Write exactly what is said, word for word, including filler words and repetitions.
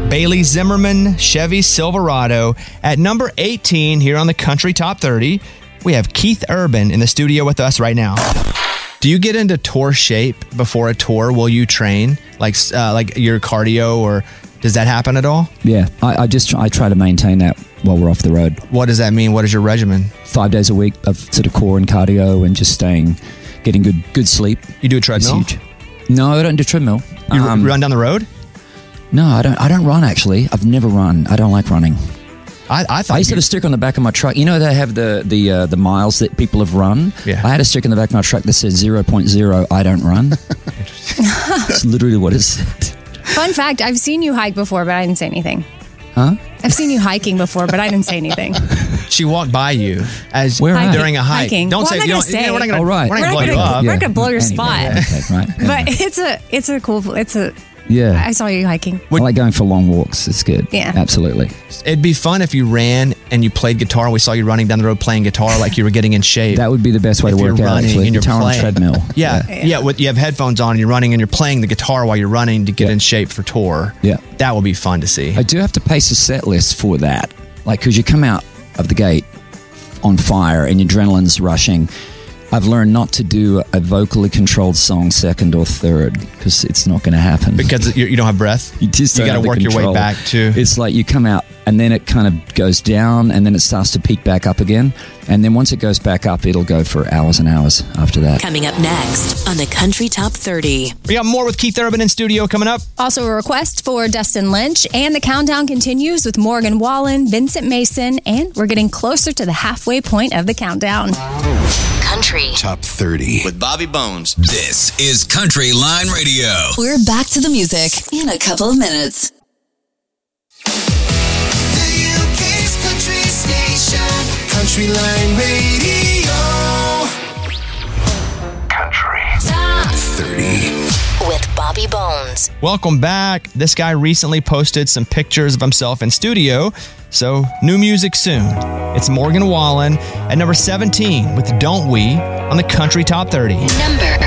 Bailey Zimmerman Chevy Silverado. At number eighteen here on the Country Top thirty, we have Keith Urban in the studio with us right now. Do you get into tour shape before a tour? Will you train like uh, like your cardio, or does that happen at all? Yeah, I, I just I try to maintain that while we're off the road. What does that mean? What is your regimen? Five days a week of sort of core and cardio, and just staying, getting good good sleep. You do a treadmill? No, I don't do treadmill. You um, run down the road? No, I don't. I don't run actually. I've never run. I don't like running. I, I thought I used to have a sticker on the back of my truck. You know they have the the uh, the miles that people have run. Yeah. I had a sticker in the back of my truck that says zero point zero. I don't run. It's literally what it said. Fun fact: I've seen you hike before, but I didn't say anything. Huh? I've seen you hiking before, but I didn't say anything. She walked by you as Where Hiking. during a hike. Hiking. Don't Well, say. I'm not You gonna don't, say. yeah, we're not gonna. Oh, right. We're not We're gonna not blow you gonna- up. we're not gonna blow your Anyway, spot. Okay, right. But it's a it's a cool it's a Yeah. I saw you hiking. I like going for long walks. It's good. Yeah. Absolutely. It'd be fun if you ran and you played guitar and we saw you running down the road playing guitar like you were getting in shape. That would be the best way If to you're work out, running actually. and you're Guitar on a playing. treadmill. Yeah, yeah. yeah with, you have headphones on and you're running and you're playing the guitar while you're running to get Yeah. in shape for tour. Yeah. That would be fun to see. I do have to pace a set list for that. Like, because you come out of the gate on fire and your adrenaline's rushing. I've learned not to do a vocally controlled song second or third because it's not going to happen. Because you, you don't have breath? You just You don't got to have the work your way control. back too. It's like you come out and then it kind of goes down and then it starts to peak back up again. And then once it goes back up, it'll go for hours and hours after that. Coming up next on the Country Top thirty. We got more with Keith Urban in studio coming up. Also a request for Dustin Lynch, and the countdown continues with Morgan Wallen, Vincent Mason, and we're getting closer to the halfway point of the countdown. Country Top thirty with Bobby Bones. This is Country Line Radio. We're back to the music in a couple of minutes. The U K's country station, Country Line Radio. Country Top thirty. with Bobby Bones. Welcome back. This guy recently posted some pictures of himself in studio, so new music soon. It's Morgan Wallen at number seventeen with Don't We on the Country Top thirty. Number